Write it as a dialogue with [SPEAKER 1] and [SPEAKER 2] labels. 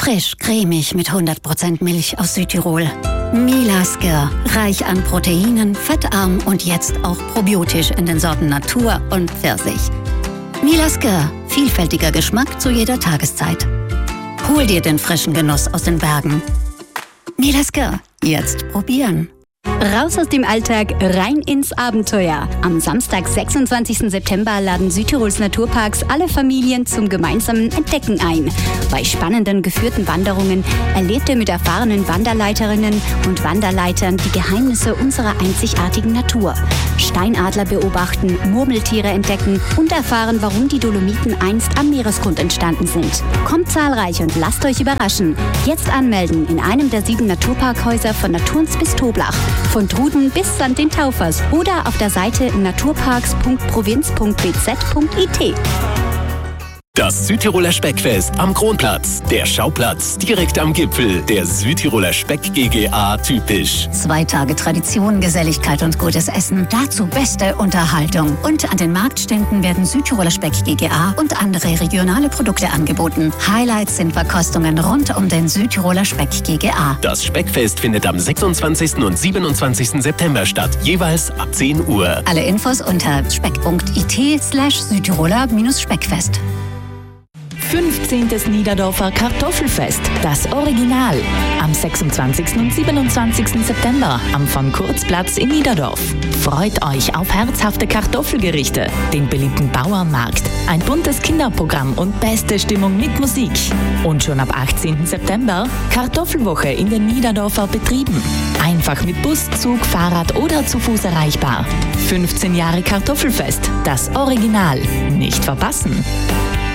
[SPEAKER 1] Frisch, cremig mit 100% Milch aus Südtirol. Milasker, reich an Proteinen, fettarm und jetzt auch probiotisch in den Sorten Natur und Pfirsich. Milasker, vielfältiger Geschmack zu jeder Tageszeit. Hol dir den frischen Genuss aus den Bergen. Milasker, jetzt probieren.
[SPEAKER 2] Raus aus dem Alltag, rein ins Abenteuer. Am Samstag, 26. September, laden Südtirols Naturparks alle Familien zum gemeinsamen Entdecken ein. Bei spannenden geführten Wanderungen erlebt ihr mit erfahrenen Wanderleiterinnen und Wanderleitern die Geheimnisse unserer einzigartigen Natur. Steinadler beobachten, Murmeltiere entdecken und erfahren, warum die Dolomiten einst am Meeresgrund entstanden sind. Kommt zahlreich und lasst euch überraschen. Jetzt anmelden in einem der 7 Naturparkhäuser von Naturns bis Toblach. Von Truden bis St. den Taufers oder auf der Seite naturparks.provinz.bz.it.
[SPEAKER 3] Das Südtiroler Speckfest am Kronplatz. Der Schauplatz direkt am Gipfel. Der Südtiroler Speck GGA typisch.
[SPEAKER 1] 2 Tage Tradition, Geselligkeit und gutes Essen. Dazu beste Unterhaltung. Und an den Marktständen werden Südtiroler Speck GGA und andere regionale Produkte angeboten. Highlights sind Verkostungen rund um den Südtiroler Speck GGA.
[SPEAKER 3] Das Speckfest findet am 26. und 27. September statt. Jeweils ab 10 Uhr.
[SPEAKER 1] Alle Infos unter speck.it/Südtiroler-Speckfest.
[SPEAKER 4] 15. Niederdorfer Kartoffelfest, das Original. Am 26. und 27. September am Von-Kurz-Platz in Niederdorf. Freut euch auf herzhafte Kartoffelgerichte, den beliebten Bauernmarkt, ein buntes Kinderprogramm und beste Stimmung mit Musik. Und schon ab 18. September Kartoffelwoche in den Niederdorfer Betrieben. Einfach mit Bus, Zug, Fahrrad oder zu Fuß erreichbar. 15 Jahre Kartoffelfest, das Original. Nicht verpassen.